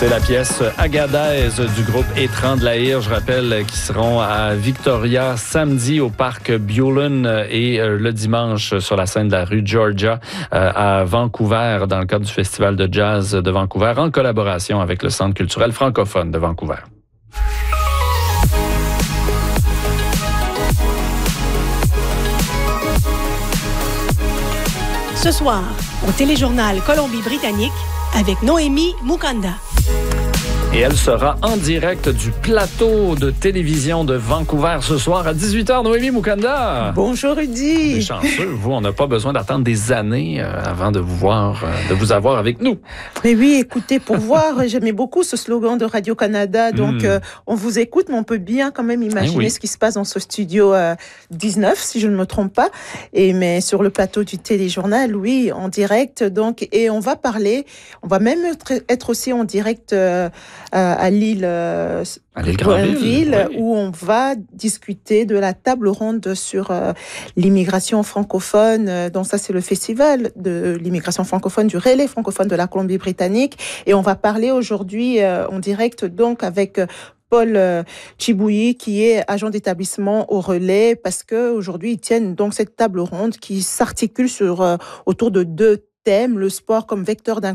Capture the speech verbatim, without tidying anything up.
C'est la pièce Agadez du groupe Étrands de l'Aïr. Je rappelle qu'ils seront à Victoria samedi au parc Buellon et le dimanche sur la scène de la rue Georgia à Vancouver dans le cadre du Festival de jazz de Vancouver en collaboration avec le Centre culturel francophone de Vancouver. Ce soir, au téléjournal Colombie-Britannique, avec Noémie Mukanda. Et elle sera en direct du plateau de télévision de Vancouver ce soir à dix-huit heures. Noémie Mukanda. Bonjour Rudy. Des chanceux, vous, on n'a pas besoin d'attendre des années euh, avant de vous voir, euh, de vous avoir avec nous. Mais oui, écoutez, pour voir, j'aimais beaucoup ce slogan de Radio-Canada. Donc, mm. euh, on vous écoute, mais on peut bien quand même imaginer eh oui. ce qui se passe dans ce studio euh, dix-neuf, si je ne me trompe pas. Et mais sur le plateau du téléjournal, oui, en direct. Donc, et on va parler, on va même être aussi en direct euh, à l'île euh, Granville, oui. où on va discuter de la table ronde sur euh, l'immigration francophone. Donc ça, c'est le festival de l'immigration francophone, du relais francophone de la Colombie-Britannique. Et on va parler aujourd'hui euh, en direct donc avec euh, Paul euh, Chibouyi, qui est agent d'établissement au relais, parce que aujourd'hui ils tiennent donc cette table ronde qui s'articule sur euh, autour de deux thèmes, le sport comme vecteur d'un